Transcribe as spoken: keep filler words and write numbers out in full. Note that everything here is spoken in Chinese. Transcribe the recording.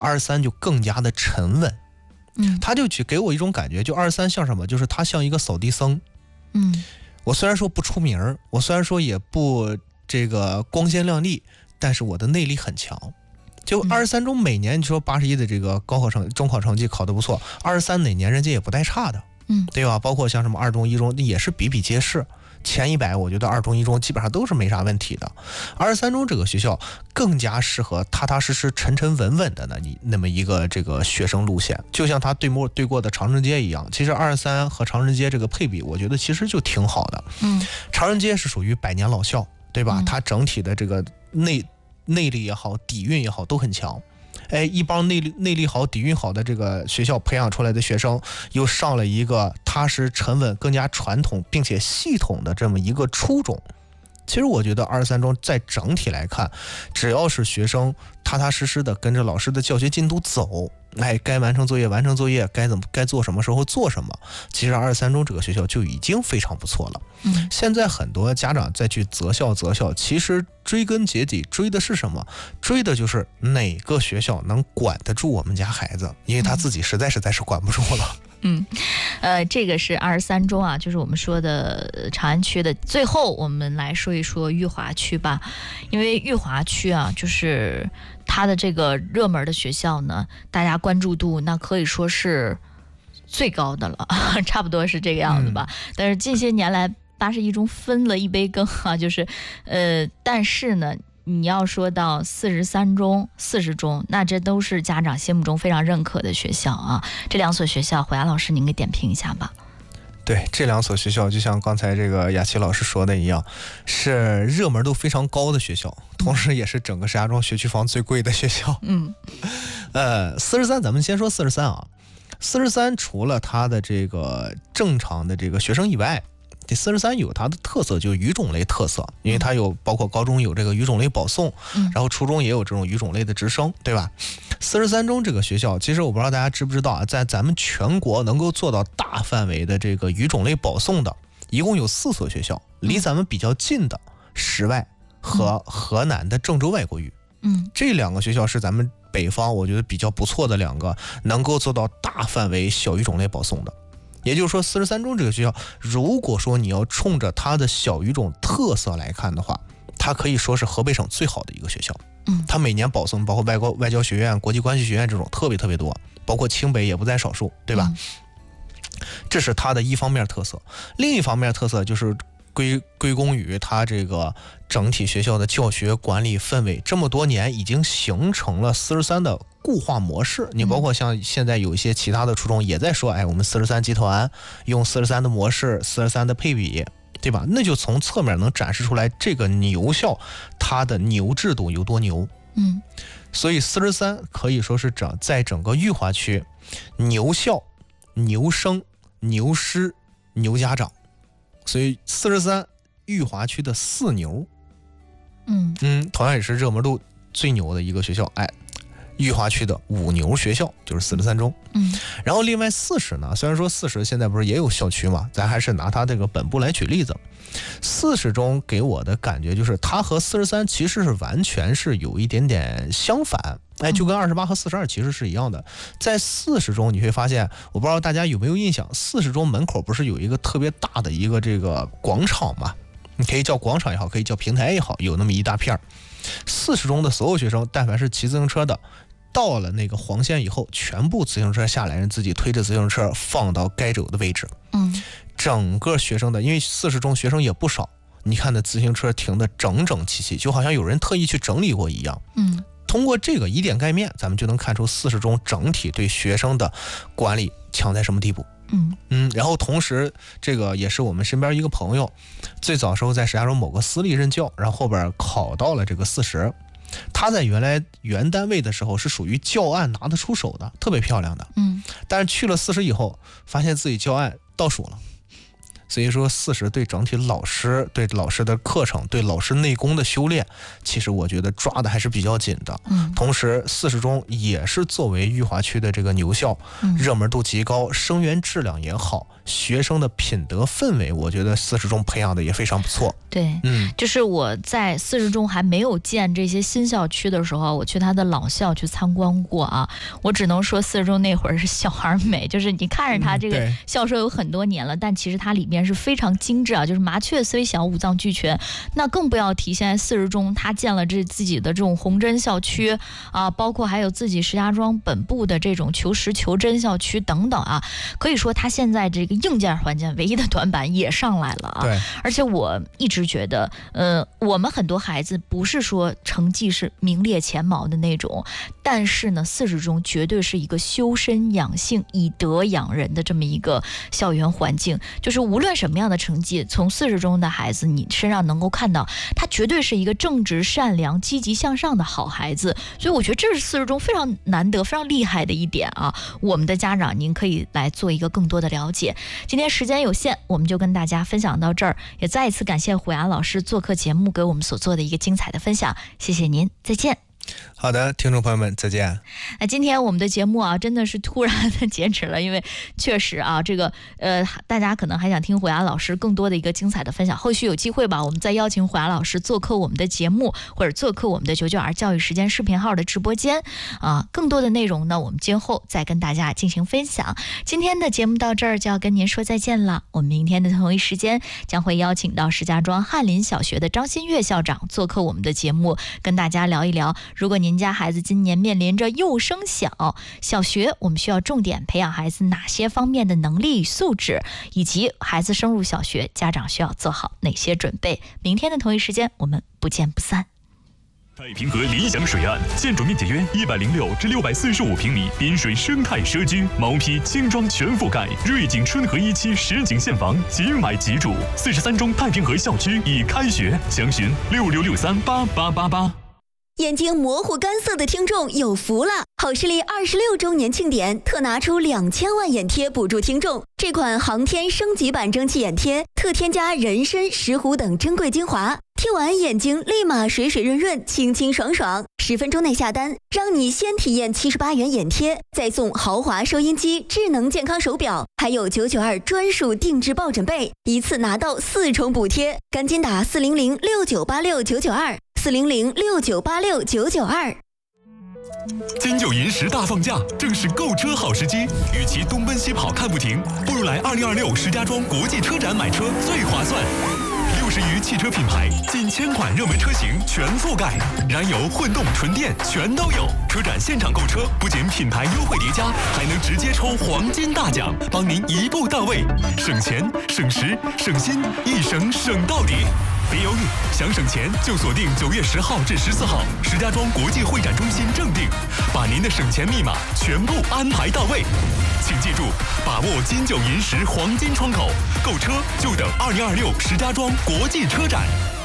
二十三就更加的沉稳。 嗯， 他就去给我一种感觉，就二十三像什么？就是他像一个扫地僧。 嗯， 我虽然说不出名，我虽然说也不这个光鲜亮丽，但是我的内力很强。就二十三中每年你说八十一的这个高考成中考成绩考得不错，二十三哪年人家也不带差的， 嗯， 对吧？包括像什么二中一中也是比比皆是。前一百，我觉得二中一中基本上都是没啥问题的。二十三中这个学校更加适合踏踏实实、沉沉稳稳的呢，你那么一个这个学生路线，就像他对过对过的长城街一样。其实二十三和长城街这个配比，我觉得其实就挺好的。 嗯， 长城街是属于百年老校，对吧？ 嗯、 它整体的这个内内力也好，底蕴也好，都很强。哎，一帮内力内力好、底蕴好的这个学校培养出来的学生，又上了一个踏实、沉稳、更加传统并且系统的这么一个初中。其实我觉得二十三中在整体来看，只要是学生踏踏实实的跟着老师的教学进度走，哎，该完成作业完成作业，该怎么该做什么时候做什么，其实二十三中这个学校就已经非常不错了。 嗯， 现在很多家长再去择校择校，其实追根结底追的是什么？追的就是哪个学校能管得住我们家孩子，因为他自己实在实在是管不住了。 嗯，呃，这个是二十三中啊，就是我们说的长安区的。最后我们来说一说裕华区吧，因为裕华区啊，就是它的这个热门的学校呢，大家关注度那可以说是最高的了，差不多是这个样子吧。嗯、但是近些年来，八十一中分了一杯羹啊，就是呃，但是呢。你要说到四十三中、四十中，那这都是家长心目中非常认可的学校啊。这两所学校，火牙老师您给点评一下吧。 对，这两所学校就像刚才这个雅琪老师说的一样，是热门度非常高的学校，同时也是整个石家庄学区房最贵的学校。 嗯， 呃，四十三，咱们先说四十三啊。四十三除了它的这个正常的这个学生以外，这四十三有它的特色，就是语种类特色，因为它有包括高中有这个语种类保送，然后初中也有这种语种类的直升，对吧？四十三中这个学校，其实我不知道大家知不知道啊，在咱们全国能够做到大范围的这个语种类保送的，一共有四所学校，离咱们比较近的石外和河南的郑州外国语， 嗯， 这两个学校是咱们北方我觉得比较不错的两个能够做到大范围小语种类保送的。也就是说，四十三中这个学校，如果说你要冲着它的小语种特色来看的话，它可以说是河北省最好的一个学校。 嗯， 它每年保送，包括外交外交学院、国际关系学院这种特别特别多，包括清北也不在少数，对吧？嗯、这是它的一方面特色。另一方面特色就是归归功于它这个整体学校的教学管理氛围，这么多年已经形成了四十三的固化模式。你包括像现在有一些其他的初中也在说，哎，我们四十三集团用四十三的模式，四十三的配比，对吧？那就从侧面能展示出来这个牛校它的牛制度有多牛。 嗯， 所以四十三可以说是整在整个裕华区牛校、牛生、牛师、牛家长。所以四十三裕华区的四牛， 嗯嗯，同样也是热门度最牛的一个学校。哎，裕华区的五牛学校就是四十三中。 嗯， 然后另外四十呢，虽然说四十现在不是也有校区嘛，咱还是拿它这个本部来举例子。四十中给我的感觉就是它和四十三其实是完全是有一点点相反。哎，就跟二十八和四十二其实是一样的。在四十中你会发现，我不知道大家有没有印象，四十中门口不是有一个特别大的一个这个广场嘛？你可以叫广场也好，可以叫平台也好，有那么一大片。四十中的所有学生，但凡是骑自行车的，到了那个黄线以后，全部自行车下来，人自己推着自行车放到该走的位置。 嗯， 整个学生的，因为四十中学生也不少，你看那自行车停得整整齐齐，就好像有人特意去整理过一样。 嗯。 通过这个以点盖面，咱们就能看出四十中整体对学生的管理强在什么地步。 嗯嗯，然后同时这个也是我们身边一个朋友，最早时候在石家庄某个私立任教，然后后边考到了这个四十。他在原来原单位的时候是属于教案拿得出手的，特别漂亮的。 嗯， 但是去了四十以后，发现自己教案倒数了。 所以说四十对整体老师、对老师的课程、对老师内功的修炼，其实我觉得抓的还是比较紧的。 嗯， 同时四十中也是作为裕华区的这个牛校，热门度极高，生源质量也好，学生的品德氛围，我觉得四十中培养的也非常不错。 对，嗯，就是我在四十中还没有建这些新校区的时候，我去他的老校去参观过啊。我只能说四十中那会儿是小孩美，就是你看着他这个校舍有很多年了，嗯、但其实它里面是非常精致啊，就是麻雀虽小五脏俱全。那更不要提现在四十中他建了这自己的这种红针校区啊，包括还有自己石家庄本部的这种求实求真校区等等啊。可以说他现在这个硬件环境唯一的短板也上来了啊。 对， 而且我一直觉得，呃，我们很多孩子不是说成绩是名列前茅的那种，但是呢，四十中绝对是一个修身养性、以德养人的这么一个校园环境。就是无论什么样的成绩，从四十中的孩子你身上能够看到，他绝对是一个正直、善良、积极向上的好孩子。所以我觉得这是四十中非常难得、非常厉害的一点啊。我们的家长，您可以来做一个更多的了解。今天时间有限，我们就跟大家分享到这儿，也再一次感谢虎牙老师做客节目给我们所做的一个精彩的分享，谢谢您，再见。 好的，听众朋友们，再见。 那今天我们的节目啊，真的是突然的截止了，因为确实啊，这个呃，大家可能还想听虎牙老师更多的一个精彩的分享。后续有机会吧，我们再邀请虎牙老师做客我们的节目，或者做客我们的九九二教育时间视频号的直播间啊。更多的内容呢，我们今后再跟大家进行分享。今天的节目到这儿就要跟您说再见了。我们明天的同一时间将会邀请到石家庄翰林小学的张新月校长做客我们的节目，跟大家聊一聊，如果您家孩子今年面临着幼升小，小学我们需要重点培养孩子哪些方面的能力与素质，以及孩子升入小学，家长需要做好哪些准备。明天的同一时间我们不见不散。 太平河理想水岸，建筑面积约一百零六至六百四十五平米，滨水生态社区，毛坯轻装全覆盖，瑞景春和一期实景现房，即买即住。四十三中太平河校区已开学，详询六六六三八八八八。 眼睛模糊干涩的听众有福了！好视力二十六周年庆典特拿出两千万眼贴补助听众。这款航天升级版蒸汽眼贴特添加人参、石斛等珍贵精华，贴完眼睛立马水水润润、清清爽爽。十分钟内下单，让你先体验七十八元眼贴，再送豪华收音机、智能健康手表，还有九九二专属定制抱枕被，一次拿到四重补贴。赶紧打四零零六九八六九九二。四零零六九八六九九二。 金九银十大放假，正是购车好时机。与其东奔西跑看不停，不如来二零二六石家庄国际车展买车最划算。六十余汽车品牌，近千款热门车型全覆盖，燃油、混动、纯电全都有。车展现场购车，不仅品牌优惠叠加，还能直接抽黄金大奖，帮您一步到位，省钱、省时、省心，一省省到底。别犹豫，想省钱就锁定九月十号至十四号石家庄国际会展中心正定，把您的省钱密码全部安排到位。请记住，把握金九银十黄金窗口，购车就等二零二六石家庄国际车展。